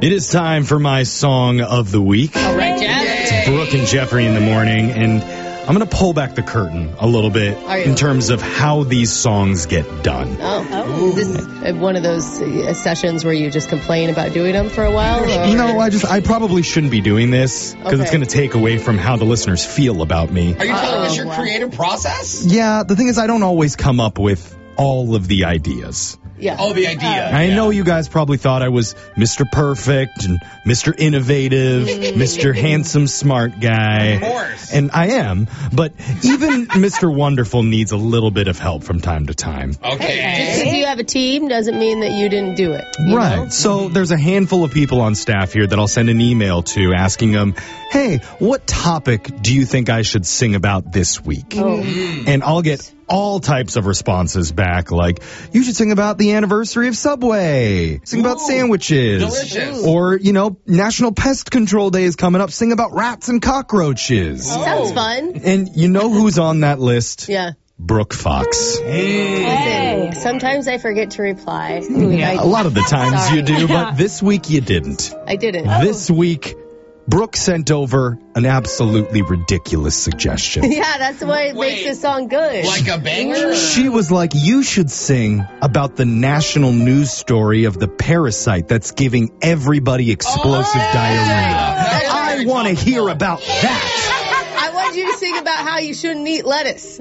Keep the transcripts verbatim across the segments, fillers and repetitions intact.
It is time for my song of the week. All right, Jeff. It's Brooke and Jeffrey in the morning, and I'm going to pull back the curtain a little bit in terms of how these songs get done. Oh, oh. Is this one of those uh, sessions where you just complain about doing them for a while? Or? You know, I just I probably shouldn't be doing this because Okay. it's going to take away from how the listeners feel about me. Are you telling us your wow. creative process? Yeah, the thing is I don't always come up with all of the ideas. Yeah. Oh, the idea. I yeah. know you guys probably thought I was Mister Perfect and Mister Innovative, Mister Handsome Smart Guy. Of course. And I am, but even Mister Wonderful needs a little bit of help from time to time. Just Okay. because you have a team doesn't mean that you didn't do it. you Right. know? So there's a handful of people on staff here that I'll send an email to asking them, hey, what topic do you think I should sing about this week? Oh. And I'll get all types of responses back, like, you should sing about the anniversary of Subway, sing about Ooh, sandwiches, delicious. or, you know, National Pest Control Day is coming up, sing about rats and cockroaches. Sounds fun. And you know who's on that list? Yeah. Brooke Fox. Listen, sometimes I forget to reply. I, A lot of the times Sorry. you do, but this week you didn't. I didn't. This week, Brooke sent over an absolutely ridiculous suggestion. Yeah, that's why it Wait. makes this song good. Like a banger? She was like, you should sing about the national news story of the parasite that's giving everybody explosive Oh, diarrhea. that's what I we're want to talking hear about. about that. I want you to sing about how you shouldn't eat lettuce.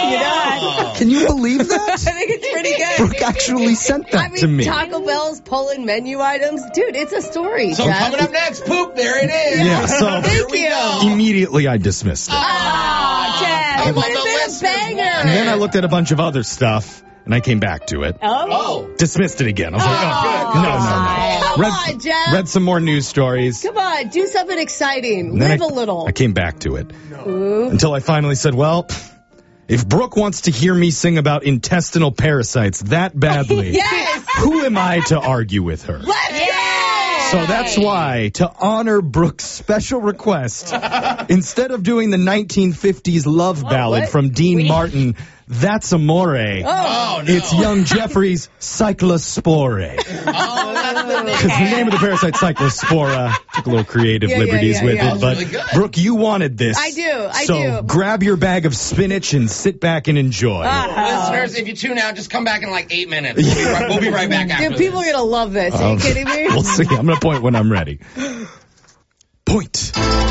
Oh. Can you believe that? I think it's pretty good. Brooke actually sent that I mean, to me. Taco Bell's pulling menu items. Dude, it's a story. So Jeff. coming up next, poop, there it is. Yeah, so- Here Thank we you. go. Immediately I dismissed it. Oh, Jeff. I It want would have the been a listeners banger. And then I looked at a bunch of other stuff, and I came back to it. Oh. Dismissed it again. I was like, oh, good. no, no, no. Come Read, on, Jeff. read some more news stories. Come on, do something exciting. And then Live I, a little. I came back to it. Ooh. Until I finally said, well, if Brooke wants to hear me sing about intestinal parasites that badly, Yes. who am I to argue with her? Let's go. So that's why, to honor Brooke's special request, instead of doing the nineteen fifties love ballad what? from Dean Martin, That's Amore, Oh, no. it's young Jeffrey's Cyclospore. Oh, that's the name. Because the name of the parasite, Cyclospora, took a little creative Yeah, yeah, liberties yeah, with yeah. it. But, Really good. Brooke, you wanted this. I do, I so do. grab your bag of spinach and sit back and enjoy. Listeners, if you tune out, just come back in like eight minutes. We'll be right, we'll be right back after Dude, people are this. going to love this. Are you Um, kidding me? We'll see. I'm going to point when I'm ready. Point.